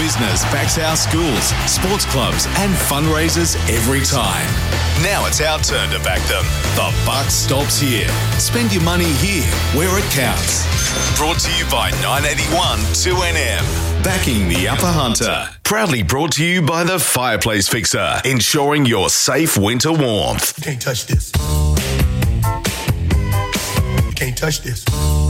business backs our schools, sports clubs and fundraisers every time. Now it's our turn to back them. The buck stops here. Spend your money here, where it counts. Brought to you by 981 2NM. Backing the Upper Hunter. Proudly brought to you by the Fireplace Fixer. Ensuring your safe winter warmth. You can't touch this. You can't touch this.